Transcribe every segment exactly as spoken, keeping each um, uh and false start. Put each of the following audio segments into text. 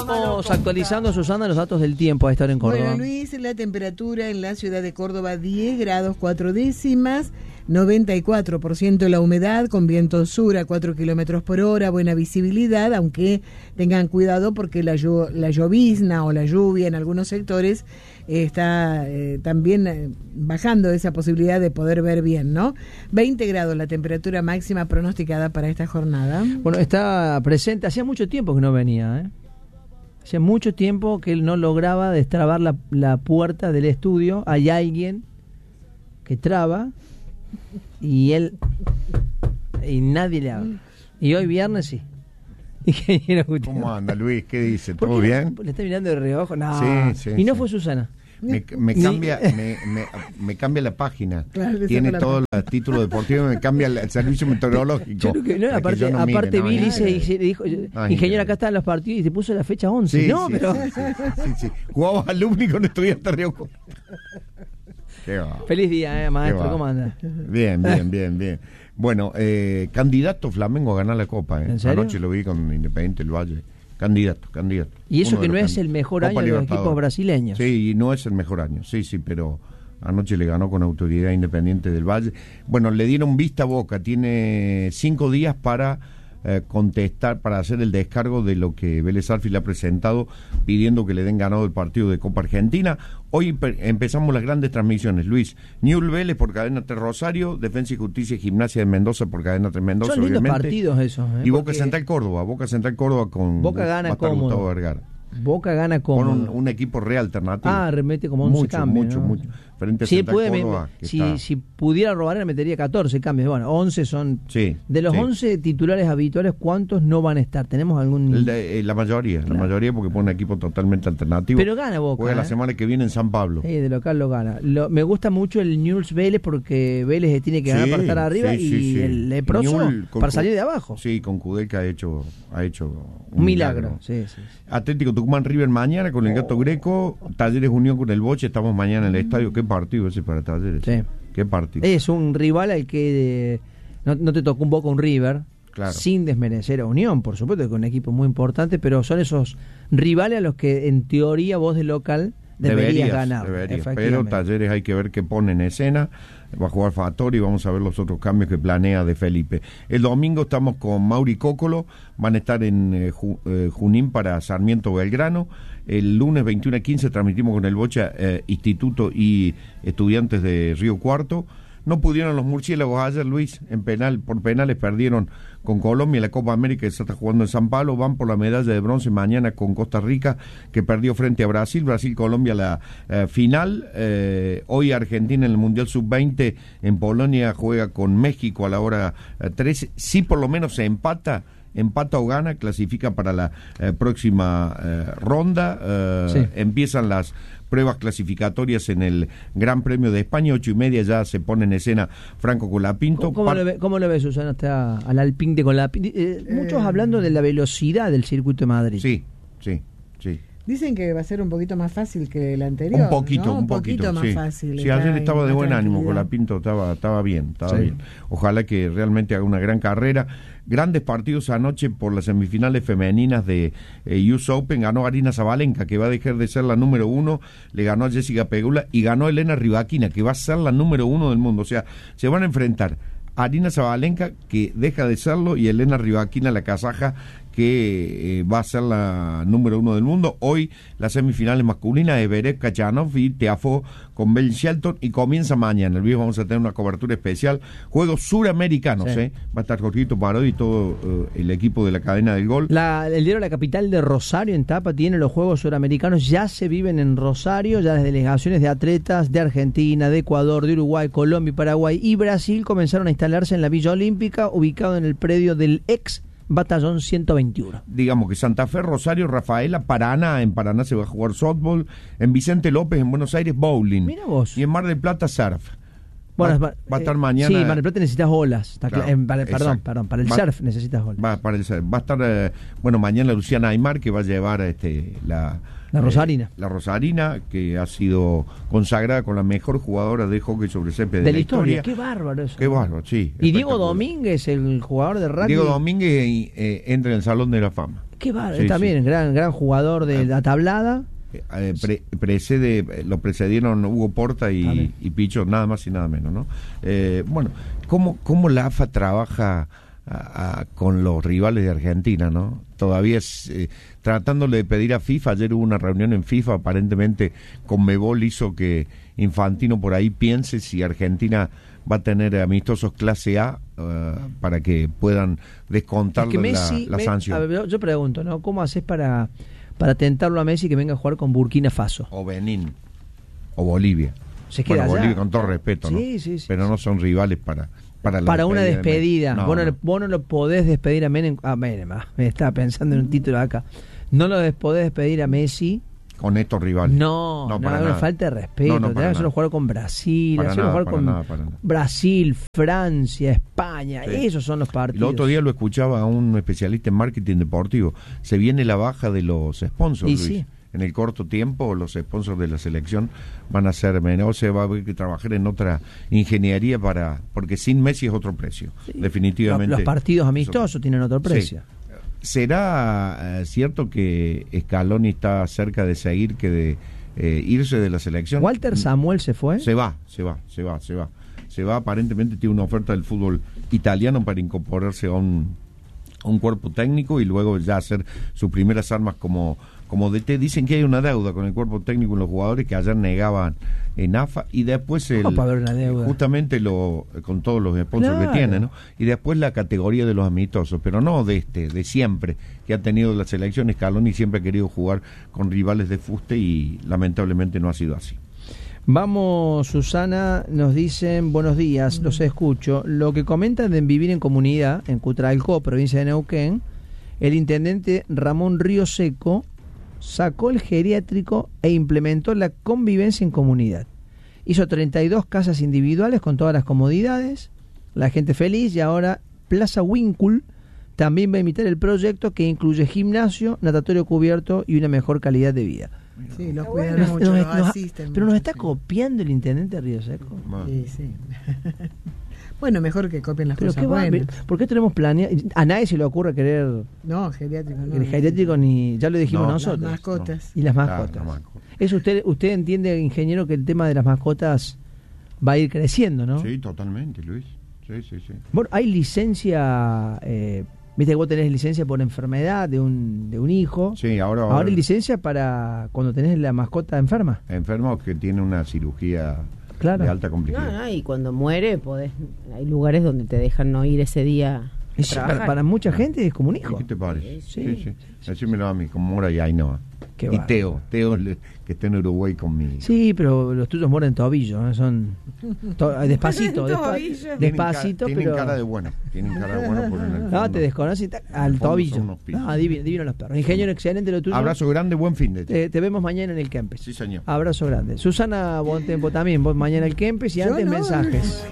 Vamos actualizando, Susana, los datos del tiempo a esta hora en Córdoba. Bueno, Luis, la temperatura en la ciudad de Córdoba, diez grados cuatro décimas, noventa y cuatro por ciento la humedad, con viento sur a cuatro kilómetros por hora, buena visibilidad, aunque tengan cuidado porque la, llo- la llovizna o la lluvia en algunos sectores eh, está eh, también eh, bajando esa posibilidad de poder ver bien, ¿no? veinte grados la temperatura máxima pronosticada para esta jornada. Bueno, está presente, hacía mucho tiempo que no venía, ¿eh? Hacía mucho tiempo que él no lograba destrabar la, la puerta del estudio. Hay alguien que traba y él y nadie le habla. Y hoy viernes sí. Ingeniero Gutiérrez. ¿Cómo anda, Luis? ¿Qué dice? ¿Por ¿Todo qué bien? Le está mirando de reojo. No. Sí, sí, y no sí. fue Susana. Me, me cambia me, me, me cambia la página. Claro, le Tiene saca la todos los títulos deportivos, me cambia el, el servicio meteorológico. Yo creo que no, para aparte, que yo no mire, aparte no, Billy no, se, no. se dijo, Ay, ingeniero, no. acá están los partidos y te puso la fecha once. Sí, no, sí, pero sí, sí, sí, sí. Jugabas alumni con estudiante Río. Qué va. feliz día, eh, maestro, Qué va. ¿cómo anda? Bien, bien, bien, bien. Bueno, eh, candidato Flamengo a ganar la Copa. Eh. ¿En serio? Anoche lo vi con Independiente del Valle. Candidato, candidato. Y eso Uno que de no los es can- el mejor Copa año de los Libertadores. equipos brasileños. Sí, y no es el mejor año, sí, sí, pero anoche le ganó con autoridad Independiente del Valle. Bueno, le dieron vista a Boca, tiene cinco días para eh, contestar, para hacer el descargo de lo que Vélez Sarsfield le ha presentado, pidiendo que le den ganado el partido de Copa Argentina. Hoy pe- empezamos las grandes transmisiones, Luis. Newell's Vélez por Cadena tres Rosario, Defensa y Justicia y Gimnasia de Mendoza por Cadena tres Mendoza, Son lindos obviamente. partidos esos. ¿eh? Y Boca Porque Central Córdoba, Boca Central Córdoba con Boca gana va a estar cómodo. Gustavo Vergara. Boca gana Con como un, un equipo re alternativo. Ah, remete como once mucho, cambios, mucho, ¿no? mucho. Frente a Sí, Central puede, me- Córdoba, que si, está- si pudiera robar, le metería catorce cambios. Bueno, once son. Sí, De los sí. once titulares habituales, ¿cuántos no van a estar? ¿Tenemos algún...? El de- eh, la mayoría, Claro. la mayoría porque pone un equipo totalmente alternativo. Pero gana Boca. Juega la ¿eh? semana que viene en San Pablo. Sí, de local lo gana. Lo- me gusta mucho el Newell's Vélez porque Vélez tiene que ganar Sí, para estar arriba sí, y sí, sí. el Leproso Newell's con- para salir de abajo. Sí, con Kudelka ha hecho, ha hecho un, Un milagro. Sí, sí, sí. Atlético Tucumán River mañana con el Gato Greco, Talleres Unión con el Boche, estamos mañana en el estadio. Qué partido ese para Talleres. Sí. Qué partido. Es un rival al que eh, no, no te tocó un Boca, un River, Claro. sin desmerecer a Unión, por supuesto, que es un equipo muy importante, pero son esos rivales a los que en teoría vos de local deberías, ganar. deberías. Pero efectivamente. Talleres hay que ver qué pone en escena. Va a jugar Fattori y vamos a ver los otros cambios que planea de Felipe. El domingo estamos con Mauri Cócolo, van a estar en eh, Ju- eh, Junín para Sarmiento Belgrano. El lunes veintiuno a quince transmitimos con el Bocha eh, Instituto y Estudiantes de Río Cuarto. No pudieron los murciélagos ayer, Luis, en penal, por penales perdieron con Colombia en la Copa América que se está jugando en San Pablo, van por la medalla de bronce mañana con Costa Rica, que perdió frente a Brasil, Brasil-Colombia la eh, final, eh, hoy Argentina en el Mundial sub veinte en Polonia juega con México a la hora eh, trece, si por lo menos se empata, empata o gana, clasifica para la eh, próxima eh, ronda, eh, Sí. empiezan las pruebas clasificatorias en el Gran Premio de España, ocho y media ya se pone en escena Franco Colapinto. ¿Cómo, cómo Par- lo ve, ¿Cómo lo ves, Susana, hasta al Alpine de Colapinto? Eh, muchos hablando de la velocidad del circuito de Madrid. Sí, sí, sí. Dicen que va a ser un poquito más fácil que el anterior. Un poquito, ¿no? un poquito, más sí. fácil. Sí, está ayer en estaba de más buen ánimo, tranquilidad. Colapinto estaba, estaba bien, estaba Sí. bien. Ojalá que realmente haga una gran carrera. Grandes partidos anoche por las semifinales femeninas de eh, U S Open. Ganó Arina Zabalenka, que va a dejar de ser la número uno. Le ganó a Jessica Pegula y ganó Elena Rybakina, que va a ser la número uno del mundo. O sea, se van a enfrentar Arina Zabalenka, que deja de serlo, y Elena Rybakina, la kazaja, que eh, va a ser la número uno del mundo. Hoy las semifinales masculinas de Beret Kachanov y Tiafoe con Ben Shelton, y comienza mañana. El viernes vamos a tener una cobertura especial. Juegos suramericanos, Sí. ¿eh? Va a estar Jorgito Parodi y todo eh, el equipo de la cadena del gol. La, el diario La Capital de Rosario, en tapa, tiene los Juegos Suramericanos, ya se viven en Rosario, ya las delegaciones de atletas de Argentina, de Ecuador, de Uruguay, Colombia, Paraguay y Brasil comenzaron a instalarse en la Villa Olímpica, ubicado en el predio del ex Batallón ciento veintiuno. Digamos que Santa Fe, Rosario, Rafaela, Paraná, en Paraná se va a jugar softball, en Vicente López, en Buenos Aires, bowling. Mira vos. Y en Mar del Plata, surf. Bueno, va, es- va a estar eh, mañana. Sí, Mar del Plata necesitas olas. Está Claro, cla- en- para- perdón, exacto. perdón, para el Va- surf necesitas olas. Va, para el surf. Va a estar, eh, bueno, mañana Luciana Aymar, que va a llevar este, la... La Rosarina. eh, la Rosarina, que ha sido consagrada con la mejor jugadora de hockey sobre césped de, de la historia. Qué bárbaro eso. Qué bárbaro, sí. Y Diego espectacular. Domínguez, el jugador de rugby. Diego Domínguez eh, entra en el Salón de la Fama. Qué bárbaro, Sí, también sí. gran gran jugador de la tablada. Eh, pre- precede, lo precedieron Hugo Porta y, y Picho, nada más y nada menos, ¿no? Eh, bueno, ¿cómo, cómo la A F A trabaja a, a, con los rivales de Argentina, ¿no? Todavía es, eh, tratándole de pedir a FIFA, ayer hubo una reunión en FIFA, aparentemente Conmebol hizo que Infantino por ahí piense si Argentina va a tener amistosos clase A uh, para que puedan descontarle Es que Messi, la, la me, sanción. A ver, yo, yo pregunto, ¿no? ¿Cómo haces para, para tentarlo a Messi que venga a jugar con Burkina Faso? O Benín, o Bolivia. Se queda Bueno, allá. Bolivia con todo respeto, ¿no? Sí, sí, sí, pero sí. no son rivales para para, la Para una despedida de despedida. Messi. No, vos, no, no. le- vos no lo podés despedir a Menem. Ah, Menem, ah, me estaba pensando en un título acá. No lo des- podés despedir a Messi. Con estos rivales. No, no, para no, nada. falta de respeto. No, no, tenés para que hacerlo nada. jugar con Brasil, Para hacerlo nada, jugar para con nada, para nada. Brasil, Francia, España. Sí. Esos son los El partidos. otro día lo escuchaba a un especialista en marketing deportivo. Se viene la baja de los sponsors, Y Luis. sí. En el corto tiempo, los sponsors de la selección van a ser menos. Se va a haber que trabajar en otra ingeniería para. Porque sin Messi es otro precio. Sí. Definitivamente. Los, los partidos amistosos tienen otro precio. Sí. ¿Será eh, cierto que Scaloni está cerca de seguir que de eh, irse de la selección? Walter Samuel se fue. Se va, se va, se va, se va. Se va, aparentemente tiene una oferta del fútbol italiano para incorporarse a un, a un cuerpo técnico y luego ya hacer sus primeras armas como, como D T. Dicen que hay una deuda con el cuerpo técnico y los jugadores que ayer negaban en A F A y después el, ¿Cómo para haber una deuda? justamente lo con todos los sponsors Claro. que tiene, ¿no? Y después la categoría de los amistosos, pero no de este, de siempre, que ha tenido la selección. Scaloni siempre ha querido jugar con rivales de fuste y lamentablemente no ha sido así. Vamos, Susana, nos dicen, buenos días, los escucho. Lo que comentan de vivir en comunidad, en Cutralcó, provincia de Neuquén, el intendente Ramón Río Seco sacó el geriátrico e implementó la convivencia en comunidad. Hizo treinta y dos casas individuales con todas las comodidades, la gente feliz, y ahora Plaza Winkul también va a imitar el proyecto que incluye gimnasio, natatorio cubierto y una mejor calidad de vida. Sí, los Bueno, cuidan nos- mucho, nos- los nos- asisten pero nos mucho, está sí. copiando el intendente Río Seco. Bueno. Sí, sí. Bueno, mejor que copien las Pero cosas qué va, buenas. ¿por qué tenemos planeado? A nadie se le ocurre querer No, geriátrico no. el geriátrico, ni ya lo dijimos No, Las nosotros. mascotas. Y las Claro, mascotas. las mascotas. Eso usted usted entiende, ingeniero, que el tema de las mascotas va a ir creciendo, ¿no? Sí, totalmente, Luis. Sí, sí, sí. Bueno, hay licencia, eh, viste que vos tenés licencia por enfermedad de un de un hijo. Sí, ahora, Ahora hay licencia para cuando tenés la mascota enferma. enfermo que tiene una cirugía Claro. de alta No, complejidad. no, y cuando muere, podés, hay lugares donde te dejan no ir ese día a Es- trabajar. para, para mucha gente es como un hijo. ¿Qué te parece? Sí. Sí, sí. Decímelo a mí, como Mora y Ainhoa. Qué Y bárbaro. Teo, Teo le- que está en Uruguay conmigo. Sí, pero los tuyos mueren tobillo, ¿eh? Son to- despacito, despa- Tobillo. Tienen despacito, cara, tienen pero cara de bueno. Tienen cara de bueno por en el no, fondo. te desconoces ta- En el al fondo tobillo. son unos pillos. No, divino, divino los perros. Ingeniero, excelente lo tuyo. Abrazo grande, buen fin de Te, te vemos mañana en el Kempes. Sí, señor. Abrazo grande. Susana, buen tiempo también. Vos mañana el Kempes y Yo antes no. mensajes.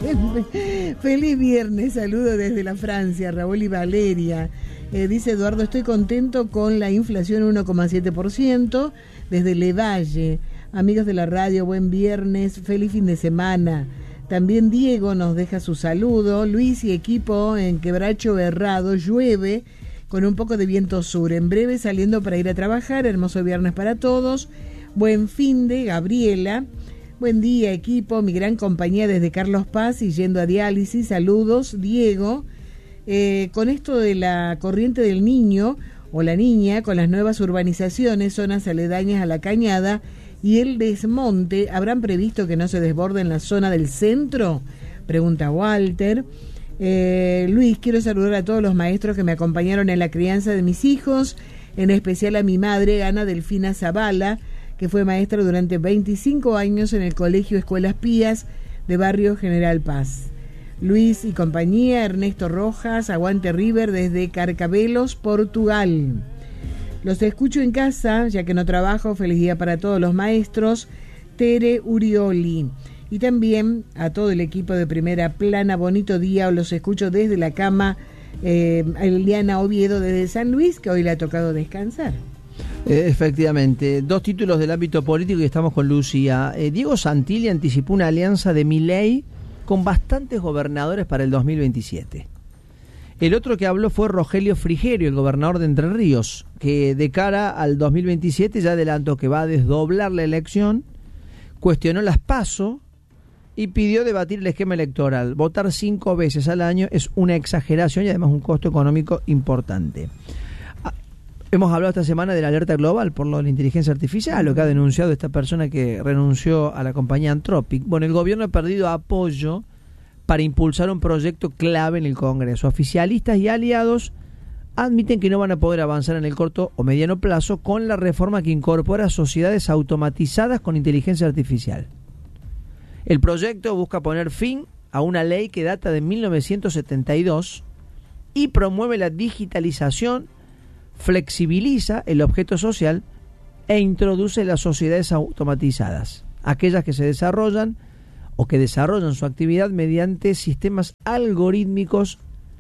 Feliz viernes, saludo desde la Francia, Raúl y Valeria. Eh, dice Eduardo, estoy contento con la inflación uno coma siete por ciento desde Levalle. Amigos de la radio, buen viernes, feliz fin de semana. También Diego nos deja su saludo. Luis y equipo en Quebracho Herrado, llueve con un poco de viento sur. En breve saliendo para ir a trabajar, hermoso viernes para todos. Buen fin de Gabriela. Buen día, equipo, mi gran compañía desde Carlos Paz y yendo a diálisis. Saludos, Diego. Eh, con esto de la corriente del Niño o la Niña, con las nuevas urbanizaciones, zonas aledañas a la Cañada y el desmonte, ¿habrán previsto que no se desborde en la zona del centro? Pregunta Walter. Eh, Luis, quiero saludar a todos los maestros que me acompañaron en la crianza de mis hijos, en especial a mi madre, Ana Delfina Zavala, que fue maestra durante veinticinco años en el Colegio Escuelas Pías de Barrio General Paz. Luis y compañía, Ernesto Rojas, aguante River desde Carcabelos, Portugal. Los escucho en casa, ya que no trabajo, feliz día para todos los maestros, Tere Urioli. Y también a todo el equipo de Primera Plana, bonito día, los escucho desde la cama, eh, Eliana Oviedo desde San Luis, que hoy le ha tocado descansar. Eh, efectivamente, dos títulos del ámbito político y estamos con Lucía. Eh, Diego Santilli anticipó una alianza de Milei con bastantes gobernadores para el dos mil veintisiete. El otro que habló fue Rogelio Frigerio, el gobernador de Entre Ríos, que de cara al dos mil veintisiete ya adelantó que va a desdoblar la elección, cuestionó las PASO y pidió debatir el esquema electoral. Votar cinco veces al año es una exageración y además un costo económico importante. Hemos hablado esta semana de la alerta global por lo de la inteligencia artificial, lo que ha denunciado esta persona que renunció a la compañía Anthropic. Bueno, el gobierno ha perdido apoyo para impulsar un proyecto clave en el Congreso. Oficialistas y aliados admiten que no van a poder avanzar en el corto o mediano plazo con la reforma que incorpora sociedades automatizadas con inteligencia artificial. El proyecto busca poner fin a una ley que data de mil novecientos setenta y dos y promueve la digitalización, flexibiliza el objeto social e introduce las sociedades automatizadas, aquellas que se desarrollan o que desarrollan su actividad mediante sistemas algorítmicos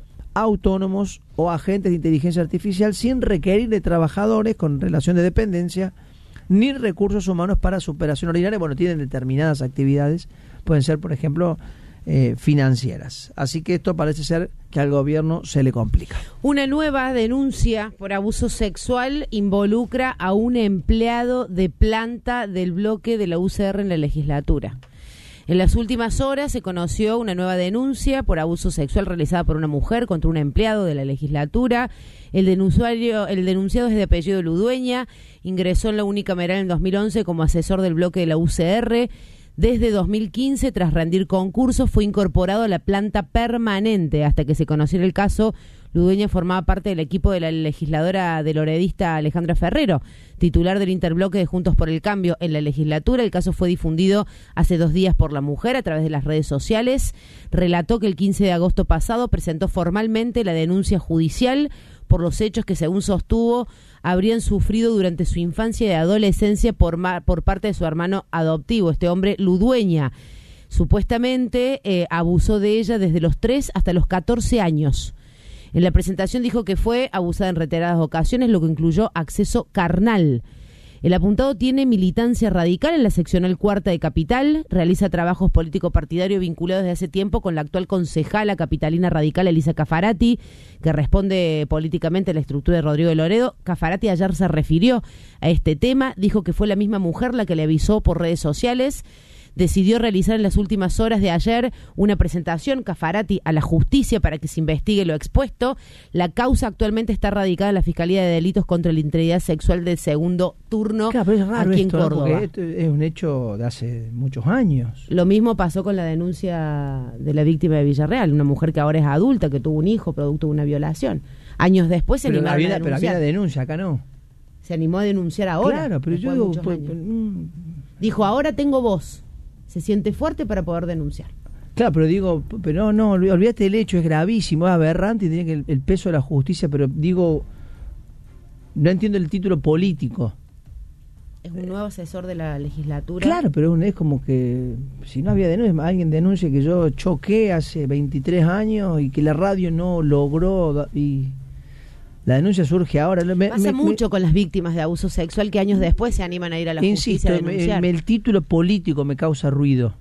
autónomos o agentes de inteligencia artificial sin requerir de trabajadores con relación de dependencia ni recursos humanos para su operación ordinaria. Bueno, tienen determinadas actividades, pueden ser, por ejemplo, eh, financieras. Así que esto parece ser que al gobierno se le complica. Una nueva denuncia por abuso sexual involucra a un empleado de planta del bloque de la U C R en la legislatura. En las últimas horas se conoció una nueva denuncia por abuso sexual realizada por una mujer contra un empleado de la legislatura. El denunciario, el denunciado es de apellido Ludueña, ingresó en la unicameral en dos mil once como asesor del bloque de la U C R. Desde dos mil quince, tras rendir concursos, fue incorporado a la planta permanente. Hasta que se conociera el caso, Ludueña formaba parte del equipo de la legisladora deloredista Alejandra Ferrero, titular del interbloque de Juntos por el Cambio en la legislatura. El caso fue difundido hace dos días por la mujer a través de las redes sociales. Relató que el quince de agosto pasado presentó formalmente la denuncia judicial por los hechos que, según sostuvo, habrían sufrido durante su infancia y adolescencia por, ma- por parte de su hermano adoptivo, este hombre Ludueña. Supuestamente eh, abusó de ella desde los tres hasta los catorce años. En la presentación dijo que fue abusada en reiteradas ocasiones, lo que incluyó acceso carnal. El apuntado tiene militancia radical en la seccional cuarta de Capital, realiza trabajos político-partidarios vinculados desde hace tiempo con la actual concejala capitalina radical Elisa Caffarati, que responde políticamente a la estructura de Rodrigo de Loredo. Caffarati ayer se refirió a este tema, dijo que fue la misma mujer la que le avisó por redes sociales. Decidió realizar en las últimas horas de ayer una presentación, Caffarati, a la justicia para que se investigue lo expuesto. La causa actualmente está radicada en la Fiscalía de Delitos contra la Integridad Sexual del segundo turno, claro, pero es raro aquí esto, en Córdoba. Porque esto es un hecho de hace muchos años. Lo mismo pasó con la denuncia de la víctima de Villarreal, una mujer que ahora es adulta, que tuvo un hijo producto de una violación. Años después se Pero animaron había, a pero denunciar. había denuncia, acá no. Se animó a denunciar ahora. Claro, pero yo después de digo... muchos pues, años. mm, Dijo, ahora tengo voz. Se siente fuerte para poder denunciar. Claro, pero digo, pero no, no, olvídate del hecho, es gravísimo, es aberrante y tiene que el, el peso de la justicia, pero digo, no entiendo el título político. Es un nuevo asesor de la legislatura. Claro, pero es, un- es como que si no había denuncia, alguien denuncia que yo choqué hace veintitrés años y que la radio no logró da- y la denuncia surge ahora. Me- Pasa me- mucho me- con las víctimas de abuso sexual que años después se animan a ir a la Insisto, justicia a me- denunciar. me- el título político me causa ruido.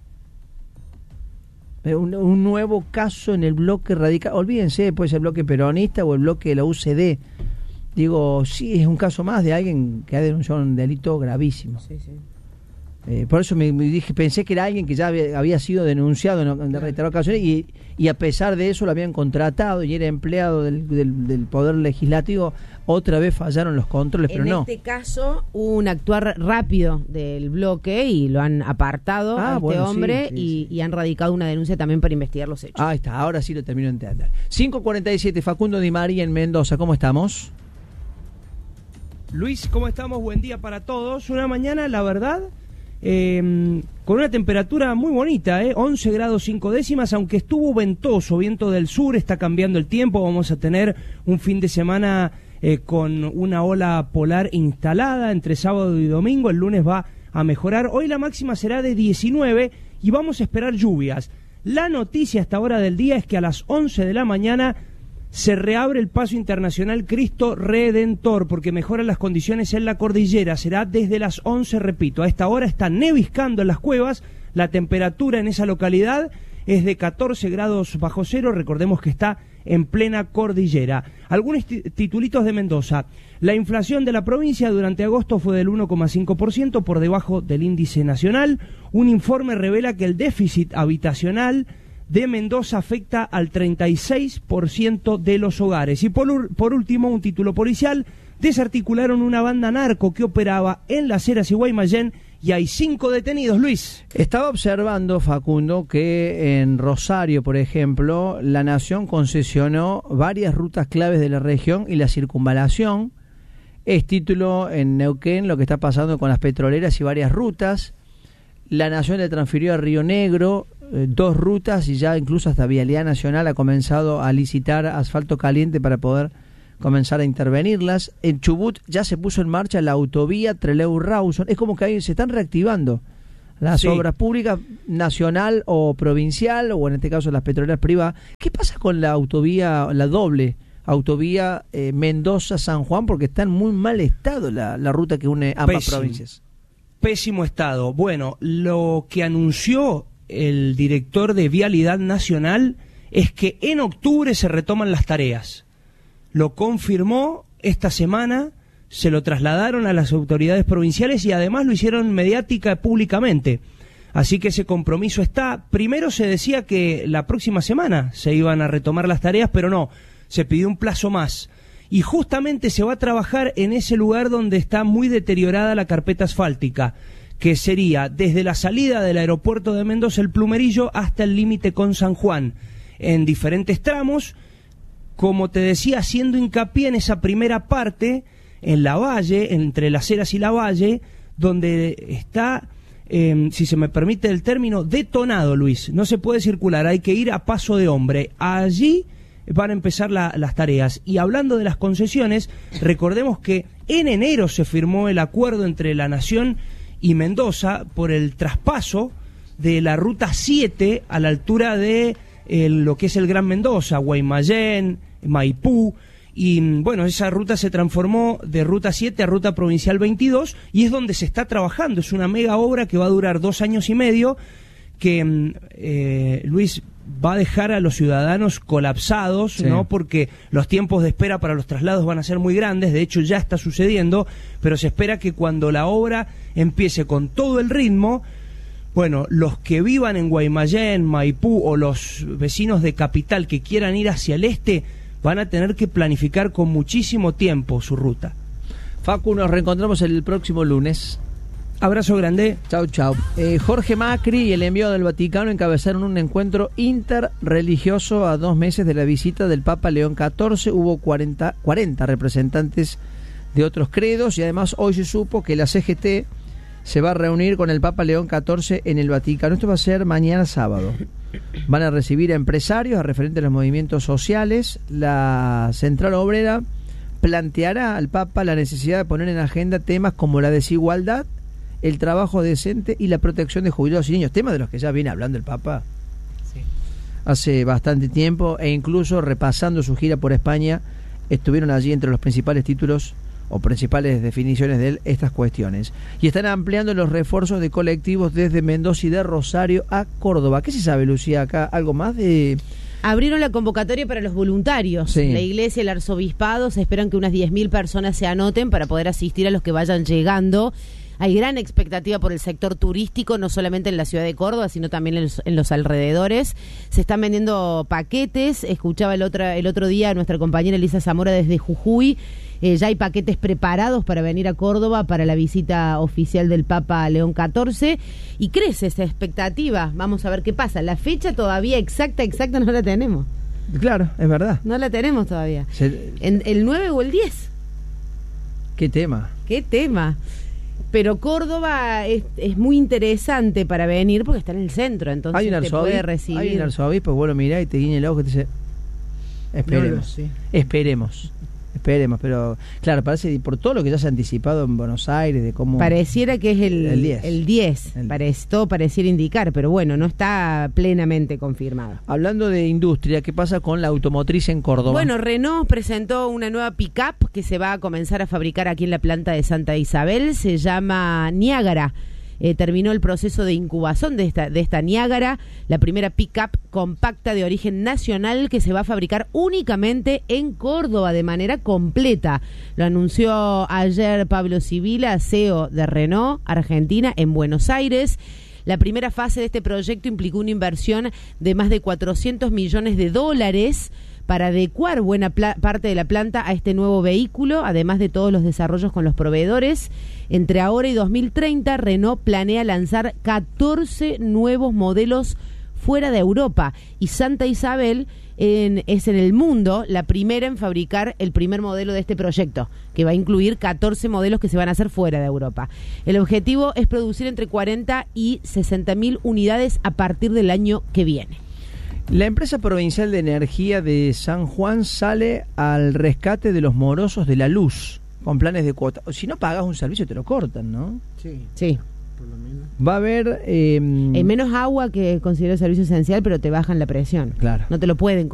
Eh, Un, un nuevo caso en el bloque radical. Olvídense, puede ser el bloque peronista o el bloque de la U C D. Digo, sí, es un caso más de alguien que ha denunciado un delito gravísimo. Sí, sí. Eh, por eso me, me dije, pensé que era alguien que ya había, había sido denunciado en, en reiteradas ocasiones y, y a pesar de eso lo habían contratado y era empleado del, del, del Poder Legislativo. Otra vez fallaron los controles, pero en no. este caso hubo un actuar rápido del bloque y lo han apartado Ah, a este bueno, sí, hombre sí, y, sí. y han radicado una denuncia también para investigar los hechos. Ahí está, ahora sí lo termino de entender. cinco cuarenta y siete, Facundo Di María en Mendoza, ¿cómo estamos? Luis, ¿cómo estamos? Buen día para todos. Una mañana, la verdad, eh, con una temperatura muy bonita, ¿eh? once grados cinco décimas, aunque estuvo ventoso, viento del sur, está cambiando el tiempo, vamos a tener un fin de semana eh, con una ola polar instalada entre sábado y domingo, el lunes va a mejorar, hoy la máxima será de diecinueve y vamos a esperar lluvias. La noticia hasta hora del día es que a las once de la mañana se reabre el paso internacional Cristo Redentor porque mejoran las condiciones en la cordillera. Será desde las once, repito. A esta hora está neviscando en las cuevas. La temperatura en esa localidad es de catorce grados bajo cero. Recordemos que está en plena cordillera. Algunos titulitos de Mendoza. La inflación de la provincia durante agosto fue del uno coma cinco por ciento, por debajo del índice nacional. Un informe revela que el déficit habitacional de Mendoza afecta al treinta y seis por ciento de los hogares. Y por, por último, un título policial. Desarticularon una banda narco que operaba en Las Heras y Guaymallén y hay cinco detenidos, Luis. Estaba observando, Facundo, que en Rosario, por ejemplo, la Nación concesionó varias rutas claves de la región y la circunvalación. Es título en Neuquén lo que está pasando con las petroleras y varias rutas. La Nación le transfirió a Río Negro eh, dos rutas y ya incluso hasta Vialidad Nacional ha comenzado a licitar asfalto caliente para poder comenzar a intervenirlas. En Chubut ya se puso en marcha la autovía Trelew-Rawson. Es como que ahí se están reactivando las sí. obras públicas nacional o provincial, o en este caso las petroleras privadas. ¿Qué pasa con la autovía, la doble autovía eh, Mendoza-San Juan? Porque está en muy mal estado la, la ruta que une ambas Pésimo. provincias. Pésimo estado. Bueno, lo que anunció el director de Vialidad Nacional es que en octubre se retoman las tareas. Lo confirmó esta semana, se lo trasladaron a las autoridades provinciales y además lo hicieron mediática públicamente. Así que ese compromiso está. Primero se decía que la próxima semana se iban a retomar las tareas, pero no, se pidió un plazo más. Y justamente se va a trabajar en ese lugar donde está muy deteriorada la carpeta asfáltica, que sería desde la salida del aeropuerto de Mendoza, el Plumerillo, hasta el límite con San Juan, en diferentes tramos. Como te decía, haciendo hincapié en esa primera parte, en la Valle, entre Las Heras y la Valle, donde está, eh, si se me permite el término, detonado, Luis. No se puede circular, hay que ir a paso de hombre. Allí van a empezar la, las tareas. Y hablando de las concesiones, recordemos que en enero se firmó el acuerdo entre la Nación y Mendoza por el traspaso de la Ruta siete a la altura de eh, lo que es el Gran Mendoza, Guaymallén, Maipú, y bueno, esa ruta se transformó de Ruta siete a Ruta Provincial veintidós y es donde se está trabajando. Es una mega obra que va a durar dos años y medio, que eh, Luis, va a dejar a los ciudadanos colapsados, sí. ¿no? Porque los tiempos de espera para los traslados van a ser muy grandes. De hecho ya está sucediendo, pero se espera que cuando la obra empiece con todo el ritmo, bueno, los que vivan en Guaymallén, Maipú o los vecinos de Capital que quieran ir hacia el este van a tener que planificar con muchísimo tiempo su ruta. Facu, nos reencontramos el próximo lunes. Abrazo grande. Chau, chau. Eh, Jorge Macri y el enviado del Vaticano encabezaron un encuentro interreligioso a dos meses de la visita del Papa León catorce. Hubo cuarenta, cuarenta representantes de otros credos y además hoy se supo que la C G T se va a reunir con el Papa León catorce en el Vaticano. Esto va a ser mañana sábado. Van a recibir a empresarios, a referentes de los movimientos sociales. La Central Obrera planteará al Papa la necesidad de poner en agenda temas como la desigualdad, el trabajo decente y la protección de jubilados y niños, temas de los que ya viene hablando el Papa sí. hace bastante tiempo, e incluso repasando su gira por España, estuvieron allí entre los principales títulos o principales definiciones de él estas cuestiones. Y están ampliando los refuerzos de colectivos desde Mendoza y de Rosario a Córdoba. ¿Qué se sabe, Lucía, acá? ¿Algo más de...? Abrieron la convocatoria para los voluntarios. Sí. La iglesia y el arzobispado se esperan que unas diez mil personas se anoten para poder asistir a los que vayan llegando. Hay gran expectativa por el sector turístico, no solamente en la ciudad de Córdoba, sino también en los, en los alrededores. Se están vendiendo paquetes. Escuchaba el otro, el otro día a nuestra compañera Elisa Zamora desde Jujuy. Eh, ya hay paquetes preparados para venir a Córdoba para la visita oficial del Papa León catorce y crece esa expectativa. Vamos a ver qué pasa. La fecha todavía exacta, exacta no la tenemos. Claro, es verdad. No la tenemos todavía. Se... ¿En el nueve o el diez? ¿Qué tema? ¿Qué tema? Pero Córdoba es, es muy interesante para venir porque está en el centro, entonces hay un te puede recibir. Hay un arzobispo, bueno, mirá y te guiña el ojo y te dice, esperemos, no esperemos. Esperemos, pero claro, parece por todo lo que ya se ha anticipado en Buenos Aires, de cómo... Pareciera que es el, el diez. El diez, el... Parece, todo pareciera indicar, pero bueno, no está plenamente confirmado. Hablando de industria, ¿qué pasa con la automotriz en Córdoba? Bueno, Renault presentó una nueva pick-up que se va a comenzar a fabricar aquí en la planta de Santa Isabel, se llama Niágara. eh, terminó el proceso de incubación de esta, de esta Niágara, la primera pick-up compacta de origen nacional que se va a fabricar únicamente en Córdoba de manera completa. Lo anunció ayer Pablo Sibila, C E O de Renault Argentina en Buenos Aires. La primera fase de este proyecto implicó una inversión de más de cuatrocientos millones de dólares para adecuar buena parte de la planta a este nuevo vehículo, además de todos los desarrollos con los proveedores. Entre ahora y dos mil treinta, Renault planea lanzar catorce nuevos modelos fuera de Europa, y Santa Isabel en, es en el mundo la primera en fabricar el primer modelo de este proyecto, que va a incluir catorce modelos que se van a hacer fuera de Europa. El objetivo es producir entre cuarenta y sesenta mil unidades a partir del año que viene. La empresa provincial de energía de San Juan sale al rescate de los morosos de la luz con planes de cuota. Si no pagas un servicio te lo cortan, ¿no? Sí. Sí. Por lo menos. Va a haber... Eh, Hay menos agua que considero servicio esencial, pero te bajan la presión. Claro. No te lo pueden